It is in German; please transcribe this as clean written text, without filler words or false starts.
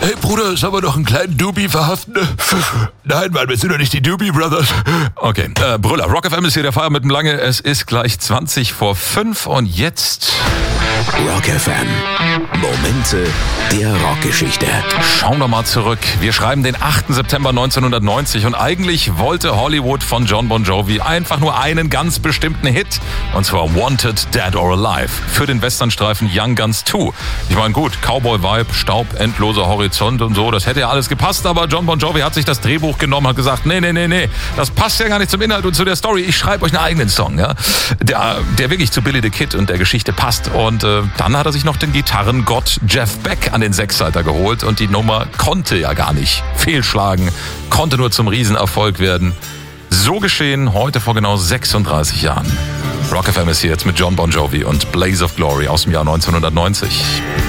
Hey Bruder, sollen wir noch einen kleinen Doobie verhaften? Nein, Mann, wir sind doch nicht die Doobie Brothers. Okay, Brüller, Rock FM ist hier der Feier mit dem Lange. Es ist gleich 5:20 und jetzt... Rock FM. Momente der Rockgeschichte. Schauen wir mal zurück. Wir schreiben den 8. September 1990 und eigentlich wollte Hollywood von Jon Bon Jovi einfach nur einen ganz bestimmten Hit. Und zwar Wanted, Dead or Alive für den Westernstreifen Young Guns 2. Ich meine, gut, Cowboy-Vibe, Staub, endloser Horizont und so, das hätte ja alles gepasst, aber Jon Bon Jovi hat sich das Drehbuch genommen, hat gesagt, nee, das passt ja gar nicht zum Inhalt und zu der Story. Ich schreibe euch einen eigenen Song, ja, der wirklich zu Billy the Kid und der Geschichte passt. Und dann hat er sich noch den Gitarrengott Jeff Beck an den Sechsseiter geholt und die Nummer konnte ja gar nicht fehlschlagen, konnte nur zum Riesenerfolg werden. So geschehen heute vor genau 36 Jahren. Rock FM ist hier jetzt mit Jon Bon Jovi und Blaze of Glory aus dem Jahr 1990.